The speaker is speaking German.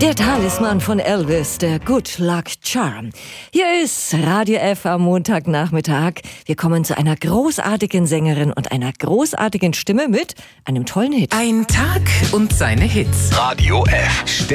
Der Talisman von Elvis, der Good Luck Charm. Hier ist Radio F am Montagnachmittag. Wir kommen zu einer großartigen Sängerin und einer großartigen Stimme mit einem tollen Hit. Ein Tag und seine Hits. Radio F.